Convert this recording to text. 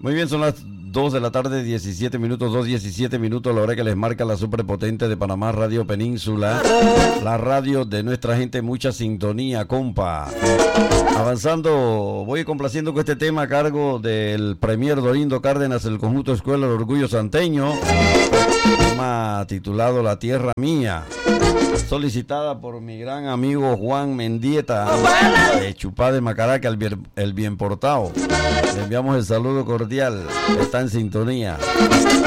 Muy bien, son las 2 de la tarde, 17 minutos, 2:17 minutos, la hora que les marca la superpotente de Panamá, Radio Península, la radio de nuestra gente, mucha sintonía, compa. Avanzando, voy complaciendo con este tema a cargo del Premier Dorindo Cárdenas, el conjunto Escuela del Orgullo Santeño, tema titulado La Tierra Mía, solicitada por mi gran amigo Juan Mendieta, de Chupá de Macaraca, el bien portado. Le enviamos el saludo cordial, está en sintonía.